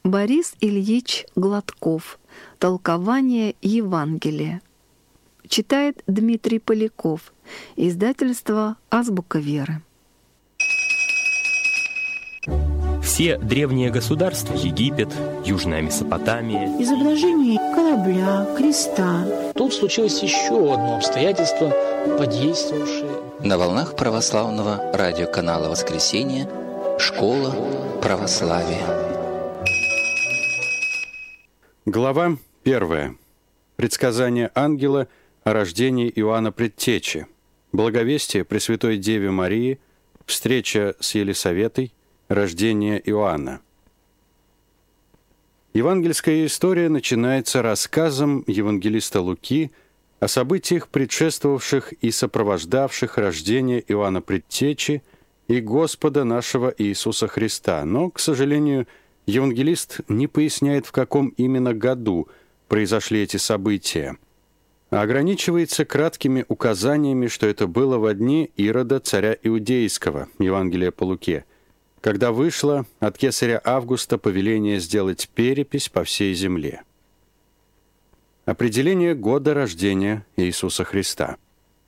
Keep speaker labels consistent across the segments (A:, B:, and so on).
A: Борис Ильич Гладков. Толкование Евангелия. Читает Дмитрий Поляков. Издательство «Азбука веры».
B: Все древние государства — Египет, Южная Месопотамия.
C: Изображение корабля, креста.
D: Тут случилось еще одно обстоятельство, подействовавшее.
E: На волнах православного радиоканала «Воскресенье» «Школа православия».
F: Глава 1. Предсказание ангела о рождении Иоанна Предтечи. Благовестие Пресвятой Деве Марии. Встреча с Елисаветой. Рождение Иоанна. Евангельская история начинается рассказом евангелиста Луки о событиях, предшествовавших и сопровождавших рождение Иоанна Предтечи и Господа нашего Иисуса Христа. Но, к сожалению, евангелист не поясняет, в каком именно году произошли эти события, а ограничивается краткими указаниями, что это было во дни Ирода, царя Иудейского, Евангелие по Луке, когда вышло от кесаря Августа повеление сделать перепись по всей земле. Определение года рождения Иисуса Христа.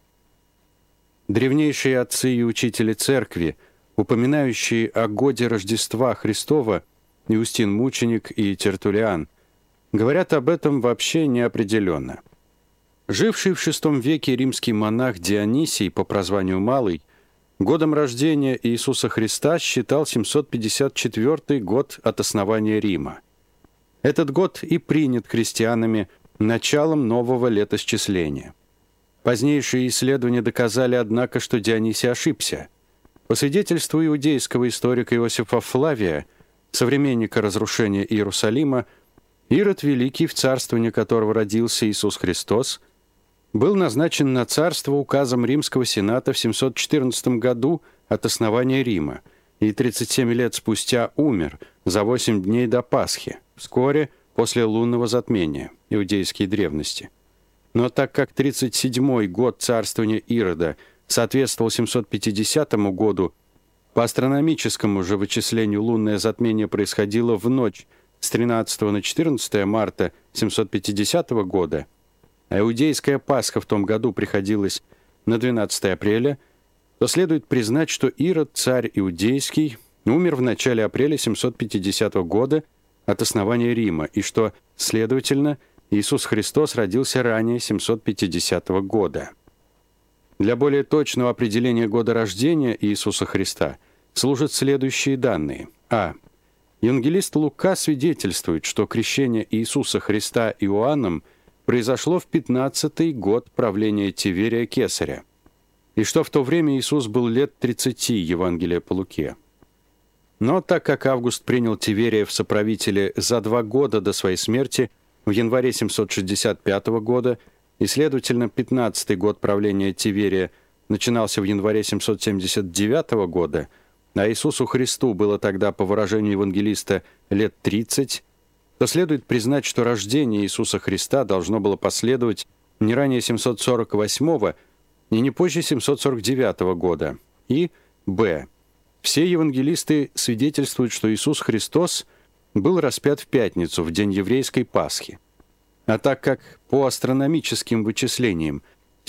F: Древнейшие отцы и учители церкви, упоминающие о годе Рождества Христова, Иустин Мученик и Тертуллиан, говорят об этом вообще неопределенно. Живший в VI веке римский монах Дионисий по прозванию Малый годом рождения Иисуса Христа считал 754 год от основания Рима. Этот год и принят христианами началом нового летосчисления. Позднейшие исследования доказали, однако, что Дионисий ошибся. По свидетельству иудейского историка Иосифа Флавия, современника разрушения Иерусалима, Ирод Великий, в царствовании которого родился Иисус Христос, был назначен на царство указом Римского Сената в 714 году от основания Рима и 37 лет спустя умер за 8 дней до Пасхи, вскоре после лунного затмения, иудейские древности. Но так как 37-й год царствования Ирода соответствовал 750 году, по астрономическому же вычислению лунное затмение происходило в ночь с 13 на 14 марта 750 года, а иудейская Пасха в том году приходилась на 12 апреля, то следует признать, что Ирод, царь иудейский, умер в начале апреля 750 года от основания Рима, и что, следовательно, Иисус Христос родился ранее 750 года. Для более точного определения года рождения Иисуса Христа служат следующие данные. А. Евангелист Лука свидетельствует, что крещение Иисуса Христа Иоанном произошло в 15-й год правления Тиверия Кесаря, и что в то время Иисус был лет 30, Евангелие по Луке. Но так как Август принял Тиверия в соправители за 2 года до своей смерти, в январе 765 года, и, следовательно, 15-й год правления Тиверия начинался в январе 779 года, а Иисусу Христу было тогда, по выражению евангелиста, лет 30, то следует признать, что рождение Иисуса Христа должно было последовать не ранее 748 и не позже 749 года. И б. Все евангелисты свидетельствуют, что Иисус Христос был распят в пятницу, в день еврейской Пасхи. А так как по астрономическим вычислениям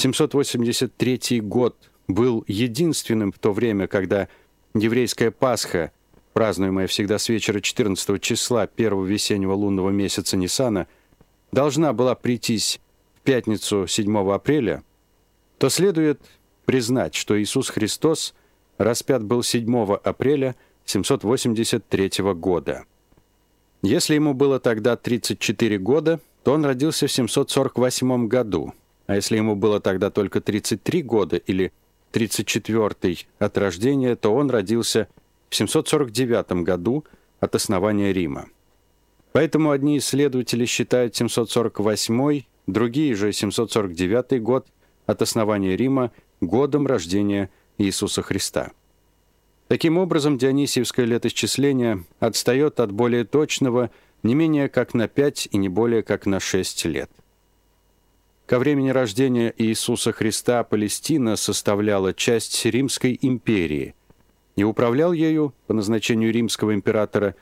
F: 783 год был единственным в то время, когда еврейская Пасха, празднуемая всегда с вечера 14 числа первого весеннего лунного месяца Нисана, должна была прийтись в пятницу 7 апреля, то следует признать, что Иисус Христос распят был 7 апреля 783 года. Если ему было тогда 34 года, то он родился в 748 году, а если ему было тогда только 33 года или 34-й от рождения, то он родился в 749 году от основания Рима. Поэтому одни исследователи считают 748, другие же 749 год от основания Рима годом рождения Иисуса Христа. Таким образом, дионисиевское летоисчисление отстает от более точного не менее как на 5 и не более как на 6 лет. Ко времени рождения Иисуса Христа Палестина составляла часть Римской империи, и управлял ею по назначению римского императора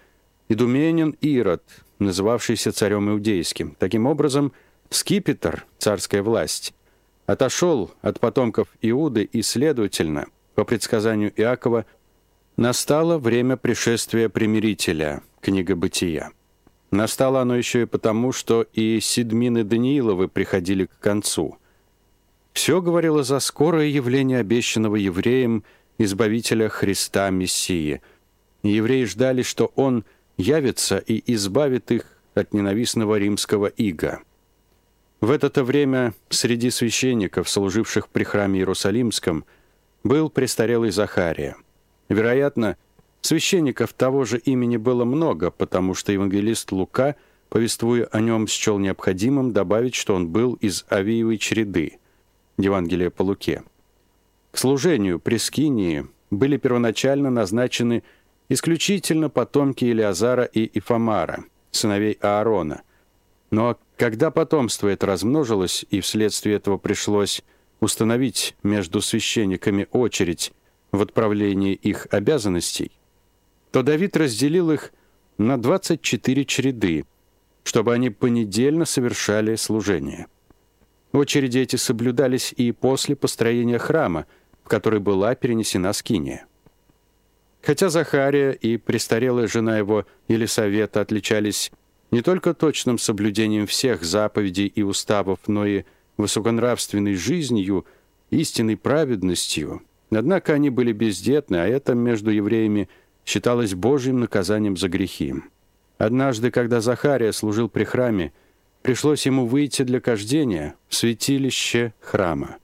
F: идуменин Ирод, называвшийся царем иудейским. Таким образом, скипетр, царская власть, отошел от потомков Иуды, и, следовательно, по предсказанию Иакова, настало время пришествия примирителя, книга Бытия. Настало оно еще и потому, что и седмины Данииловы приходили к концу. Все говорило за скорое явление обещанного евреям Избавителя Христа Мессии. Евреи ждали, что Он явится и избавит их от ненавистного римского ига. В это время среди священников, служивших при храме Иерусалимском, был престарелый Захария. Вероятно, священников того же имени было много, потому что евангелист Лука, повествуя о нем, счел необходимым добавить, что он был из Авиевой череды, Евангелие по Луке. К служению при скинии были первоначально назначены исключительно потомки Илиазара и Ифамара, сыновей Аарона. Но когда потомство это размножилось, и вследствие этого пришлось установить между священниками очередь в отправлении их обязанностей, то Давид разделил их на 24 череды, чтобы они понедельно совершали служение. Очереди эти соблюдались и после построения храма, в который была перенесена скиния. Хотя Захария и престарелая жена его Елисавета отличались не только точным соблюдением всех заповедей и уставов, но и высоконравственной жизнью, истинной праведностью, однако они были бездетны, а это между евреями считалось Божьим наказанием за грехи. Однажды, когда Захария служил при храме, пришлось ему выйти для кождения в святилище храма.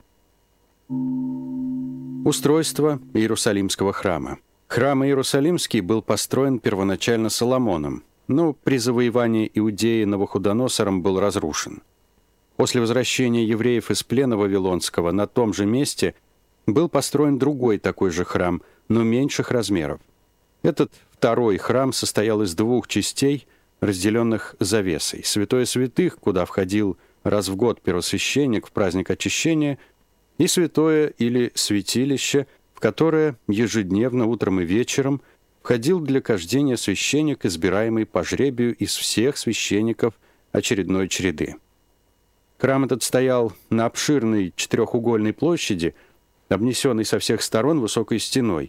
F: Устройство Иерусалимского храма. Храм Иерусалимский был построен первоначально Соломоном, но при завоевании Иудеи Навуходоносором был разрушен. После возвращения евреев из плена Вавилонского на том же месте был построен другой такой же храм, но меньших размеров. Этот второй храм состоял из двух частей, разделенных завесой. Святое святых, куда входил раз в год первосвященник в праздник очищения, и святое или святилище, в которое ежедневно утром и вечером входил для кождения священник, избираемый по жребию из всех священников очередной череды. Храм этот стоял на обширной четырехугольной площади, обнесенной со всех сторон высокой стеной.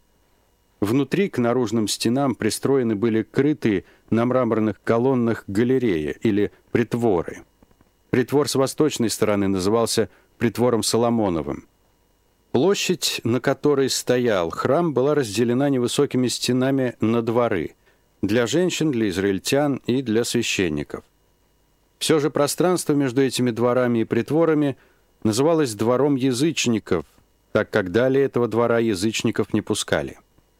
F: Внутри к наружным стенам пристроены были крытые на мраморных колоннах галереи или притворы. Притвор с восточной стороны назывался притвором Соломоновым. Площадь, на которой стоял храм, была разделена невысокими стенами на дворы для женщин, для израильтян и для священников. Все же пространство между этими дворами и притворами называлось двором язычников, так как далее этого двора язычников не пускали.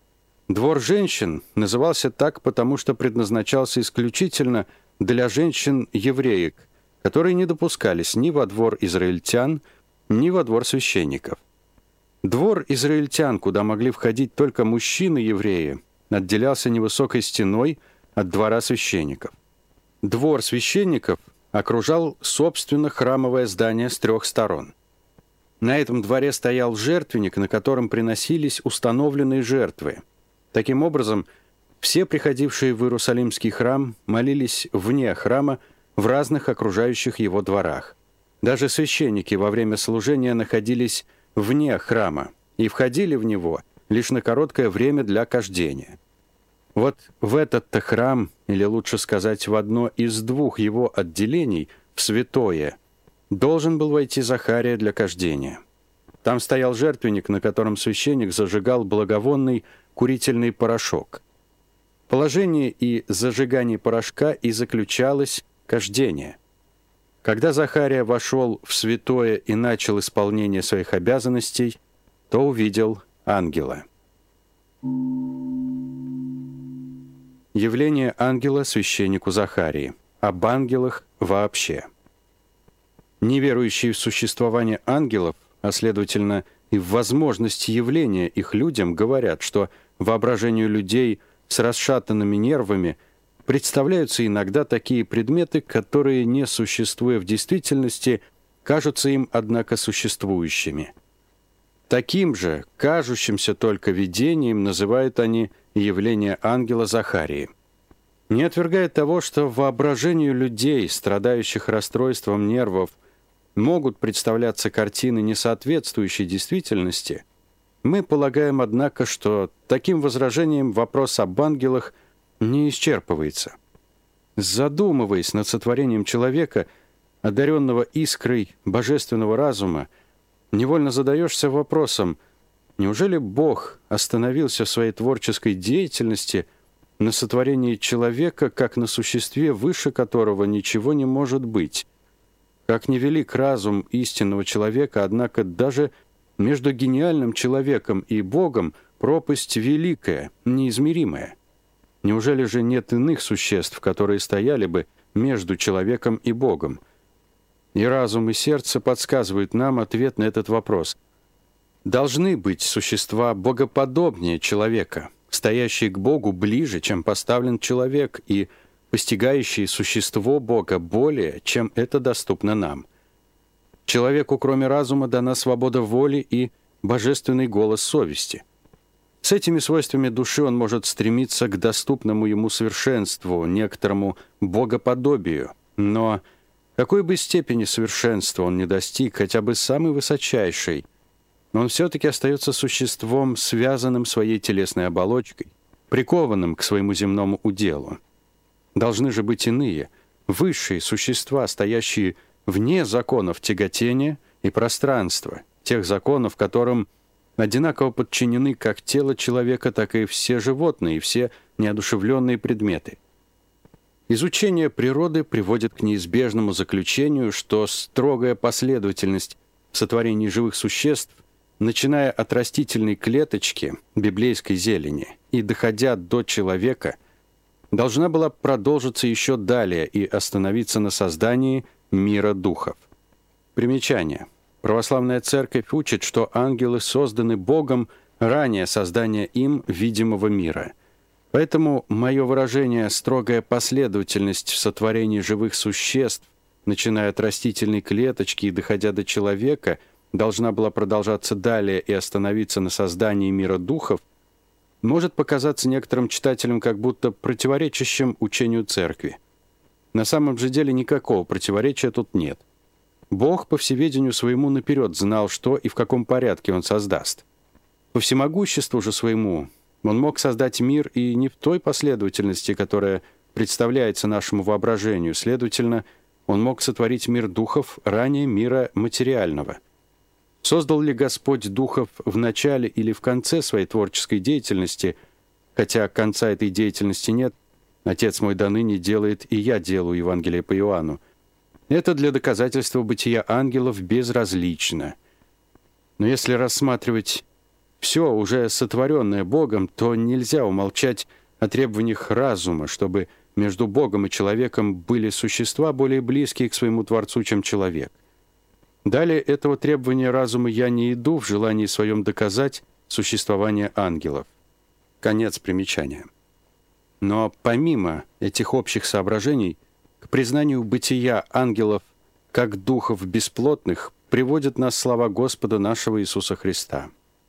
F: Двор женщин назывался так, потому что предназначался исключительно для женщин-евреек, которые не допускались ни во двор израильтян, ни во двор священников. Двор израильтян, куда могли входить только мужчины-евреи, отделялся невысокой стеной от двора священников. Двор священников окружал, собственно, храмовое здание с трех сторон. На этом дворе стоял жертвенник, на котором приносились установленные жертвы. Таким образом, все приходившие в Иерусалимский храм молились вне храма в разных окружающих его дворах. Даже священники во время служения находились вне храма и входили в него лишь на короткое время для кождения. Вот в этот-то храм, или лучше сказать, в одно из двух его отделений, в святое, должен был войти Захария для кождения. Там стоял жертвенник, на котором священник зажигал благовонный курительный порошок. Положение и зажигание порошка и заключалось кождение. Когда Захария вошел в святое и начал исполнение своих обязанностей, то увидел ангела. Явление ангела священнику Захарии. Об ангелах вообще. Неверующие в существование ангелов, а следовательно и в возможность явления их людям, говорят, что воображению людей с расшатанными нервами представляются иногда такие предметы, которые, не существуя в действительности, кажутся им, однако, существующими. Таким же, кажущимся только видением, называют они явление ангела Захарии. не отвергает того, что воображению людей, страдающих расстройством нервов, могут представляться картины, не соответствующие действительности, мы полагаем, однако, что таким возражением вопрос об ангелах не исчерпывается. Задумываясь над сотворением человека, одаренного искрой божественного разума, невольно задаешься вопросом: неужели Бог остановился в своей творческой деятельности на сотворении человека, как на существе, выше которого ничего не может быть? Как невелик разум истинного человека, однако даже между гениальным человеком и Богом пропасть великая, неизмеримая. Неужели же нет иных существ, которые стояли бы между человеком и Богом? И разум, и сердце подсказывают нам ответ на этот вопрос. Должны быть существа богоподобнее человека, стоящие к Богу ближе, чем поставлен человек, и постигающие существо Бога более, чем это доступно нам. Человеку, кроме разума, дана свобода воли и божественный голос совести. С этими свойствами души он может стремиться к доступному ему совершенству, некоторому богоподобию. Но какой бы степени совершенства он ни достиг, хотя бы самой высочайшей, он все-таки остается существом, связанным своей телесной оболочкой, прикованным к своему земному уделу. Должны же быть иные, высшие существа, стоящие вне законов тяготения и пространства, тех законов, которым одинаково подчинены как тело человека, так и все животные, и все неодушевленные предметы. Изучение природы приводит к неизбежному заключению, что строгая последовательность в сотворении живых существ, начиная от растительной клеточки, библейской зелени, и доходя до человека, должна была продолжиться еще далее и остановиться на создании мира духов. Примечание. Православная церковь учит, что ангелы созданы Богом ранее создания им видимого мира. Поэтому мое выражение «строгая последовательность в сотворении живых существ», начиная от растительной клеточки и доходя до человека, должна была продолжаться далее и остановиться на создании мира духов, может показаться некоторым читателям как будто противоречащим учению церкви. На самом же деле никакого противоречия тут нет. Бог, по всеведению своему, наперед знал, что и в каком порядке Он создаст. По всемогуществу же своему Он мог создать мир и не в той последовательности, которая представляется нашему воображению. Следовательно, Он мог сотворить мир духов ранее мира материального. Создал ли Господь духов в начале или в конце своей творческой деятельности, хотя конца этой деятельности нет, Отец мой до ныне делает, и я делаю, Евангелие по Иоанну. Это для доказательства бытия ангелов безразлично. Но если рассматривать все уже сотворенное Богом, то нельзя умолчать о требованиях разума, чтобы между Богом и человеком были существа более близкие к своему Творцу, чем человек. Далее этого требования разума я не иду в желании своем доказать существование ангелов. Конец примечания. Но помимо этих общих соображений, к признанию бытия ангелов как духов бесплотных приводят нас слова Господа нашего Иисуса Христа.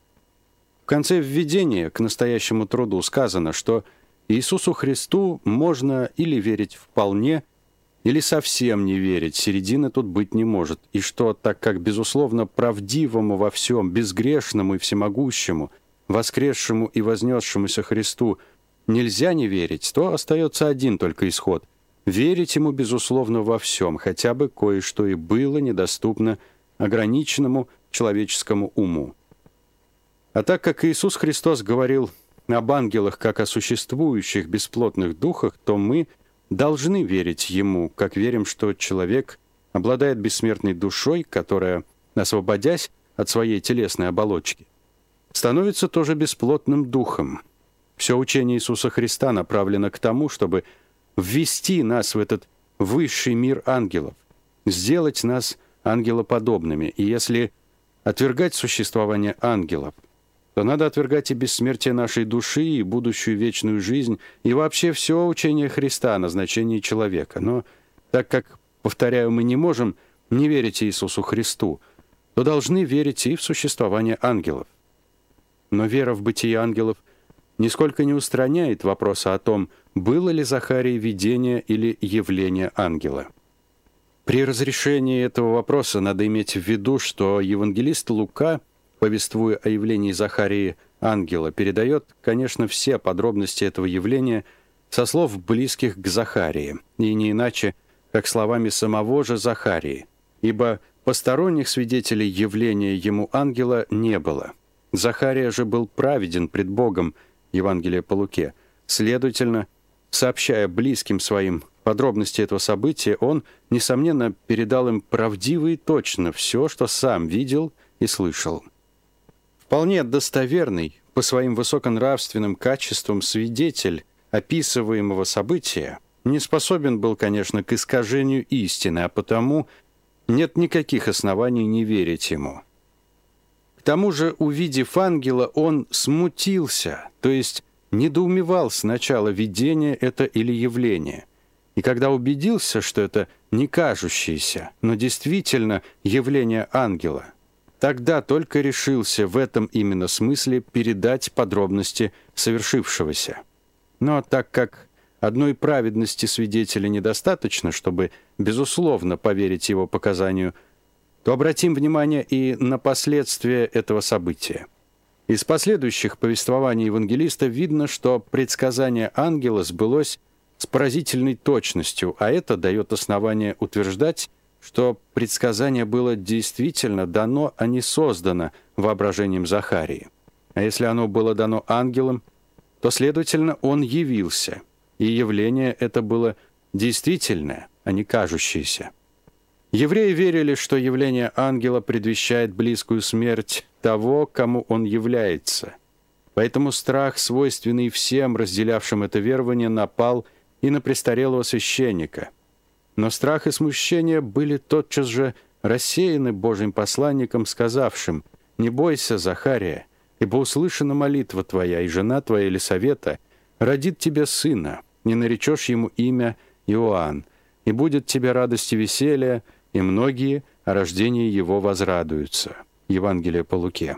F: В конце введения к настоящему труду сказано, что Иисусу Христу можно или верить вполне, или совсем не верить, середины тут быть не может, и что, так как, безусловно, правдивому во всем, безгрешному и всемогущему, воскресшему и вознесшемуся Христу нельзя не верить, то остается один только исход — верить Ему, безусловно, во всем, хотя бы кое-что и было недоступно ограниченному человеческому уму. А так как Иисус Христос говорил об ангелах как о существующих бесплотных духах, то мы должны верить Ему, как верим, что человек обладает бессмертной душой, которая, освободясь от своей телесной оболочки, становится тоже бесплотным духом. Все учение Иисуса Христа направлено к тому, чтобы ввести нас в этот высший мир ангелов, сделать нас ангелоподобными. И если отвергать существование ангелов, то надо отвергать и бессмертие нашей души, и будущую вечную жизнь, и вообще все учение Христа о назначении человека. Но так как, повторяю, мы не можем не верить Иисусу Христу, то должны верить и в существование ангелов. Но вера в бытие ангелов нисколько не устраняет вопроса о том, было ли Захарии видение или явление ангела. При разрешении этого вопроса надо иметь в виду, что евангелист Лука, повествуя о явлении Захарии ангела, передает, конечно, все подробности этого явления со слов, близких к Захарии, и не иначе, как словами самого же Захарии, ибо посторонних свидетелей явления ему ангела не было. Захария же был праведен пред Богом, Евангелие по Луке. Следовательно, сообщая близким своим подробности этого события, он, несомненно, передал им правдиво и точно все, что сам видел и слышал. Вполне достоверный по своим высоконравственным качествам свидетель описываемого события не способен был, конечно, к искажению истины, а потому нет никаких оснований не верить ему. К тому же, увидев ангела, он смутился, то есть недоумевал сначала, видение это или явление. И когда убедился, что это не кажущееся, но действительно явление ангела, тогда только решился в этом именно смысле передать подробности совершившегося. Но так как одной праведности свидетеля недостаточно, чтобы, безусловно, поверить его показанию, то обратим внимание и на последствия этого события. Из последующих повествований евангелиста видно, что предсказание ангела сбылось с поразительной точностью, а это дает основание утверждать, что предсказание было действительно дано, а не создано воображением Захарии. А если оно было дано ангелом, то, следовательно, он явился, и явление это было действительное, а не кажущееся. Евреи верили, что явление ангела предвещает близкую смерть того, кому он является. Поэтому страх, свойственный всем разделявшим это верование, напал и на престарелого священника. Но страх и смущение были тотчас же рассеяны Божьим посланником, сказавшим: «Не бойся, Захария, ибо услышана молитва твоя, и жена твоя Елисавета родит тебе сына, не наречешь ему имя Иоанн, и будет тебе радость и веселье, и многие о рождении его возрадуются». Евангелие по Луке.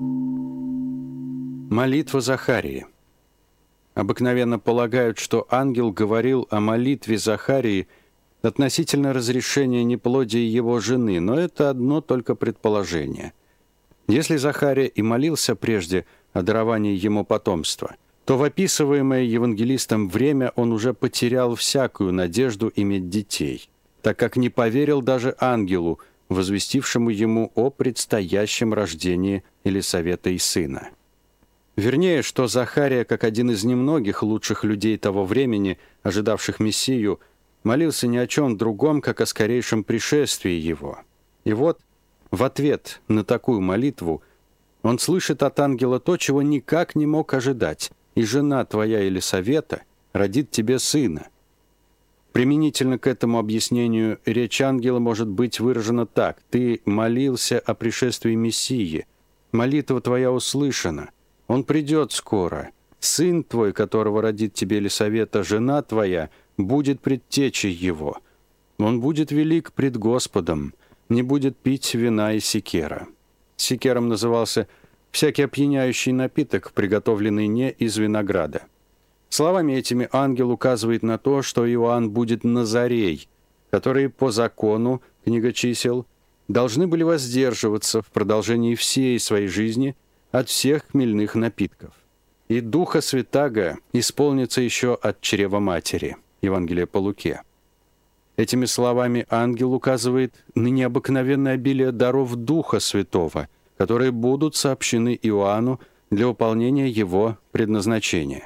F: Молитва Захарии. Обыкновенно полагают, что ангел говорил о молитве Захарии относительно разрешения неплодия его жены, но это одно только предположение. Если Захария и молился прежде о даровании ему потомства, то в описываемое евангелистом время он уже потерял всякую надежду иметь детей, так как не поверил даже ангелу, возвестившему ему о предстоящем рождении Елисавета и сына. Вернее, что Захария, как один из немногих лучших людей того времени, ожидавших Мессию, молился ни о чем другом, как о скорейшем пришествии его. И вот, в ответ на такую молитву, он слышит от ангела то, чего никак не мог ожидать: «И жена твоя Елисавета родит тебе сына». Применительно к этому объяснению речь ангела может быть выражена так: «Ты молился о пришествии Мессии, молитва твоя услышана, он придет скоро, сын твой, которого родит тебе Елисавета, жена твоя, будет предтечей его, он будет велик пред Господом, не будет пить вина и секера». Секером назывался всякий опьяняющий напиток, приготовленный не из винограда. Словами этими ангел указывает на то, что Иоанн будет Назарей, которые по закону, книга чисел, должны были воздерживаться в продолжении всей своей жизни от всех хмельных напитков. И Духа Святаго исполнится еще от чрева матери. Евангелие по Луке. Этими словами ангел указывает на необыкновенное обилие даров Духа Святого, которые будут сообщены Иоанну для выполнения его предназначения.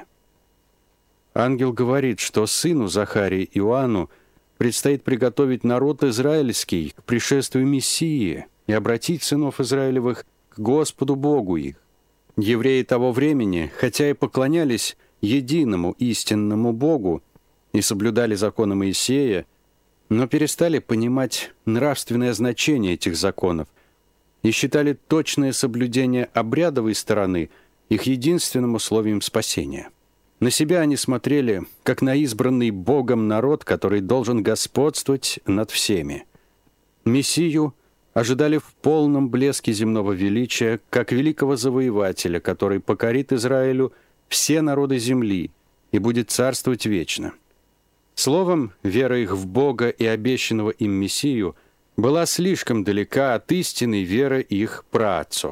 F: Ангел говорит, что сыну Захарии Иоанну предстоит приготовить народ израильский к пришествию Мессии и обратить сынов Израилевых к Господу Богу их. Евреи того времени, хотя и поклонялись единому истинному Богу и соблюдали законы Моисея, но перестали понимать нравственное значение этих законов и считали точное соблюдение обрядовой стороны их единственным условием спасения. На себя они смотрели, как на избранный Богом народ, который должен господствовать над всеми. Мессию ожидали в полном блеске земного величия, как великого завоевателя, который покорит Израилю все народы земли и будет царствовать вечно». Словом, вера их в Бога и обещанного им Мессию была слишком далека от истинной веры их праотцов.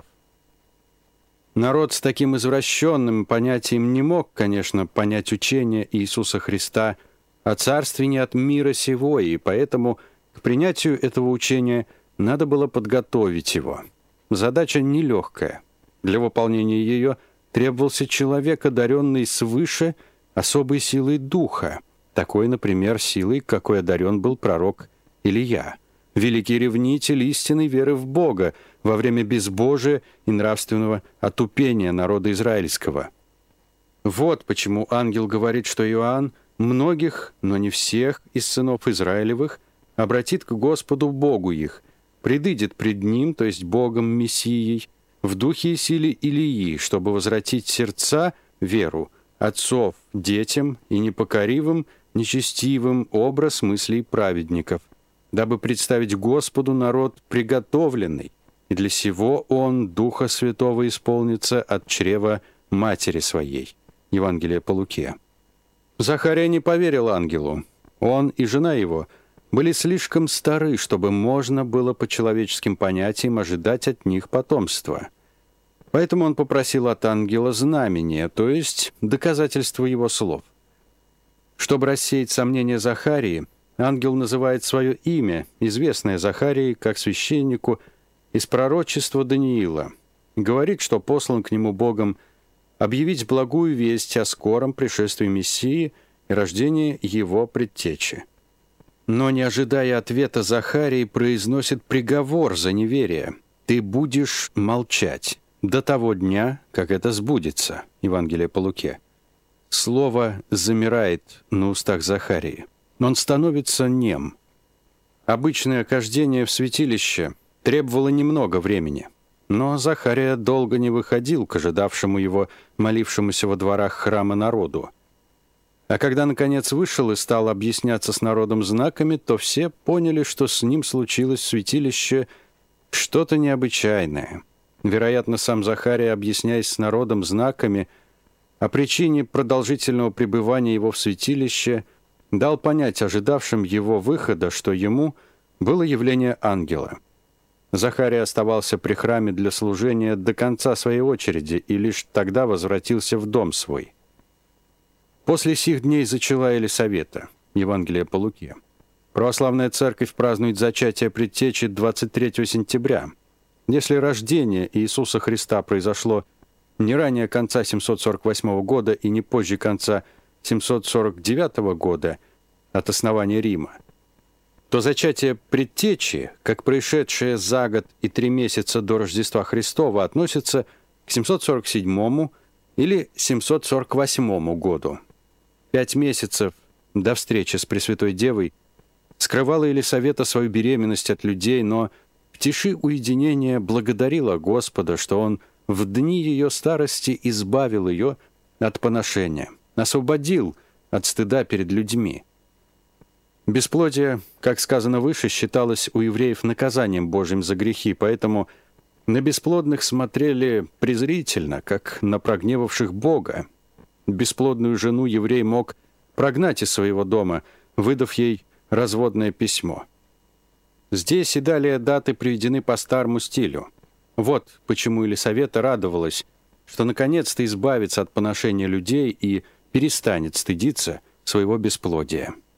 F: Народ с таким извращенным понятием не мог, конечно, понять учение Иисуса Христа о царстве не от мира сего, и поэтому к принятию этого учения надо было подготовить его. Задача нелегкая. Для выполнения ее требовался человек, одаренный свыше особой силой духа, такой, например, силой, какой одарен был пророк Илия, великий ревнитель истинной веры в Бога во время безбожия и нравственного отупения народа израильского. Вот почему ангел говорит, что Иоанн многих, но не всех из сынов Израилевых обратит к Господу Богу их, предыдет пред Ним, то есть Богом Мессией, в духе и силе Илии, чтобы возвратить сердца, веру, отцов детям и непокоривым, нечестивым образ мыслей праведников, дабы представить Господу народ приготовленный, и для сего Он Духа Святого исполнится от чрева матери своей». Евангелие по Луке. Захария не поверил ангелу. Он и жена его были слишком стары, чтобы можно было по человеческим понятиям ожидать от них потомства. Поэтому он попросил от ангела знамения, то есть доказательства его слов. Чтобы рассеять сомнения Захарии, ангел называет свое имя, известное Захарии как священнику, из пророчества Даниила. Говорит, что послан к нему Богом объявить благую весть о скором пришествии Мессии и рождении его предтечи. Но, не ожидая ответа, Захарий произносит приговор за неверие. «Ты будешь молчать до того дня, как это сбудется». Евангелие по Луке. Слово замирает на устах Захарии. Он становится нем. Обычное хождение в святилище требовало немного времени. Но Захария долго не выходил к ожидавшему его, молившемуся во дворах храма народу. А когда, наконец, вышел и стал объясняться с народом знаками, то все поняли, что с ним случилось в святилище что-то необычайное. Вероятно, сам Захария, объясняясь с народом знаками о причине продолжительного пребывания его в святилище, дал понять ожидавшим его выхода, что ему было явление ангела. Захария оставался при храме для служения до конца своей очереди и лишь тогда возвратился в дом свой. После сих дней зачала Елисавета. Евангелие по Луке. Православная церковь празднует зачатие предтечи 23 сентября. Если рождение Иисуса Христа произошло не ранее конца 748 года и не позже конца 749 года от основания Рима, то зачатие предтечи, как происшедшее за год и 3 месяца до Рождества Христова, относится к 747 или 748 году. 5 месяцев до встречи с Пресвятой Девой скрывала Елисавета свою беременность от людей, но в тиши уединения благодарила Господа, что Он в дни ее старости избавил ее от поношения, освободил от стыда перед людьми. Бесплодие, как сказано выше, считалось у евреев наказанием Божьим за грехи, поэтому на бесплодных смотрели презрительно, как на прогневавших Бога. Бесплодную жену еврей мог прогнать из своего дома, выдав ей разводное письмо. Здесь и далее даты приведены по старому стилю. Вот почему Елисавета радовалась, что наконец-то избавится от поношения людей и перестанет стыдиться своего бесплодия.